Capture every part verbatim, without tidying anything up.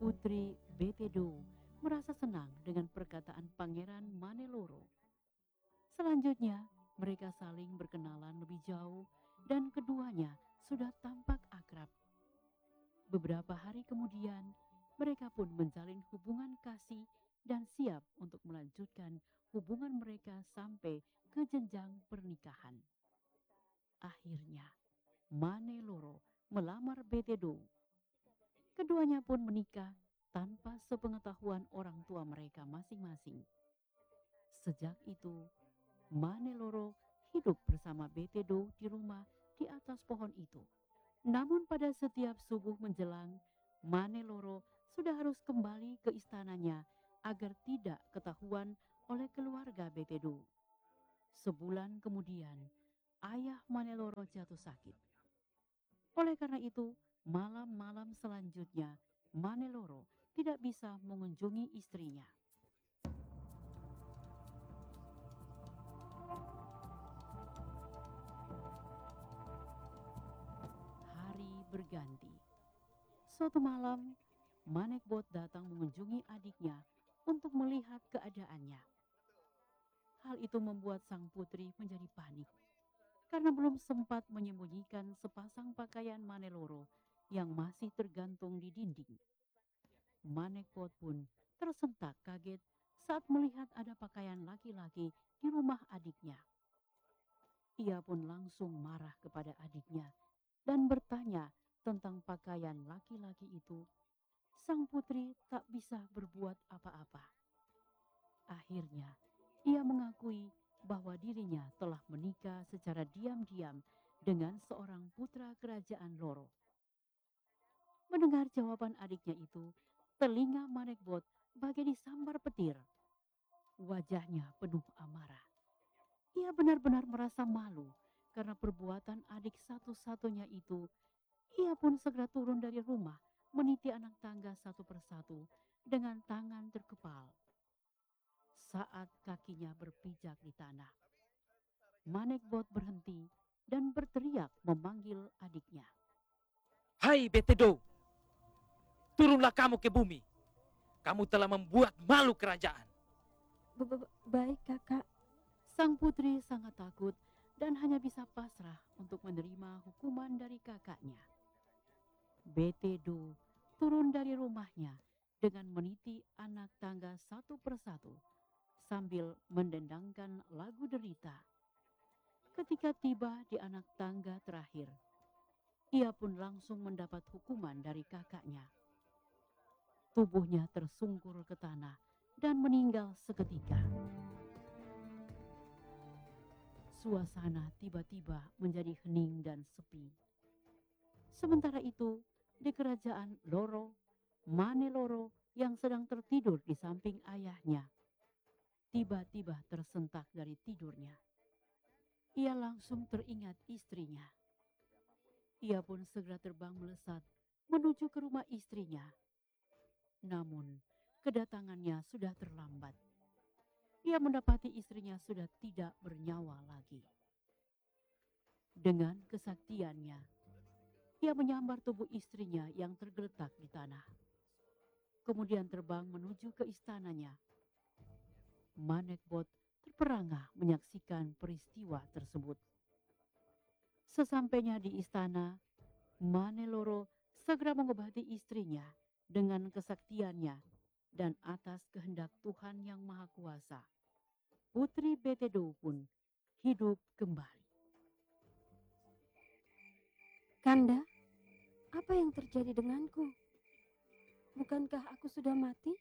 Putri Betedo merasa senang dengan perkataan Pangeran Maneloro. Selanjutnya, mereka saling berkenalan lebih jauh dan keduanya sudah tampak akrab. Beberapa hari kemudian, mereka pun menjalin hubungan kasih dan siap untuk melanjutkan hubungan mereka sampai ke jenjang pernikahan. Akhirnya, Maneloro melamar Betedo. Keduanya pun menikah tanpa sepengetahuan orang tua mereka masing-masing. Sejak itu, Maneloro hidup bersama Betedo di rumah di atas pohon itu. Namun pada setiap subuh menjelang, Maneloro sudah harus kembali ke istananya agar tidak ketahuan oleh keluarga Betedo. Sebulan kemudian, ayah Maneloro jatuh sakit. Oleh karena itu, malam-malam selanjutnya, Maneloro tidak bisa mengunjungi istrinya. Hari berganti. Suatu malam, Manekbot datang mengunjungi adiknya untuk melihat keadaannya. Hal itu membuat sang putri menjadi panik karena belum sempat menyembunyikan sepasang pakaian Maneloro yang masih tergantung di dinding. Manekbot pun tersentak kaget saat melihat ada pakaian laki-laki di rumah adiknya. Ia pun langsung marah kepada adiknya dan bertanya tentang pakaian laki-laki itu. Sang putri tak bisa berbuat apa-apa. Akhirnya, ia mengakui bahwa dirinya telah menikah secara diam-diam dengan seorang putra kerajaan Loro. Mendengar jawaban adiknya itu, telinga Manekbot bagai disambar petir. Wajahnya penuh amarah. Ia benar-benar merasa malu karena perbuatan adik satu-satunya itu. Ia pun segera turun dari rumah, meniti anak tangga satu persatu dengan tangan terkepal. Saat kakinya berpijak di tanah, Manekbot berhenti dan berteriak memanggil adiknya. Hai Betedo, turunlah kamu ke bumi. Kamu telah membuat malu kerajaan. Baik kakak. Sang putri sangat takut dan hanya bisa pasrah untuk menerima hukuman dari kakaknya. Betedo turun dari rumahnya dengan meniti anak tangga satu persatu sambil mendendangkan lagu derita. Ketika tiba di anak tangga terakhir, ia pun langsung mendapat hukuman dari kakaknya. Tubuhnya tersungkur ke tanah dan meninggal seketika. Suasana tiba-tiba menjadi hening dan sepi. Sementara itu, di kerajaan Loro, Maneloro yang sedang tertidur di samping ayahnya, tiba-tiba tersentak dari tidurnya. Ia langsung teringat istrinya. Ia pun segera terbang melesat menuju ke rumah istrinya. Namun, kedatangannya sudah terlambat. Ia mendapati istrinya sudah tidak bernyawa lagi. Dengan kesaktiannya, ia menyambar tubuh istrinya yang tergeletak di tanah. Kemudian terbang menuju ke istananya. Manekbot terperangah menyaksikan peristiwa tersebut. Sesampainya di istana, Maneloro segera mengobati istrinya dengan kesaktiannya dan atas kehendak Tuhan yang Maha Kuasa. Putri Betedo pun hidup kembali. Kanda, apa yang terjadi denganku? Bukankah aku sudah mati?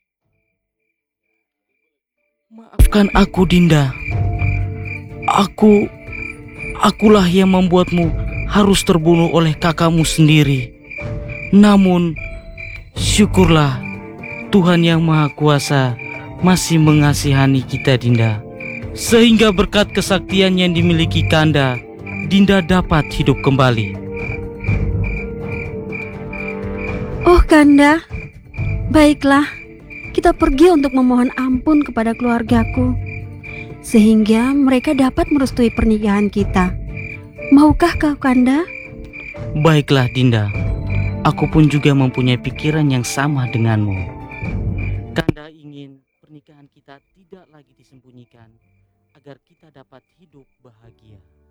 Maafkan aku, Dinda. Aku, akulah yang membuatmu harus terbunuh oleh kakakmu sendiri. Namun, syukurlah Tuhan yang Maha Kuasa masih mengasihani kita, Dinda. Sehingga berkat kesaktian yang dimiliki Kanda, Dinda dapat hidup kembali. Oh Kanda, baiklah, kita pergi untuk memohon ampun kepada keluargaku, sehingga mereka dapat merestui pernikahan kita. Maukah kau, Kanda? Baiklah, Dinda. Aku pun juga mempunyai pikiran yang sama denganmu. Kanda ingin pernikahan kita tidak lagi disembunyikan agar kita dapat hidup bahagia.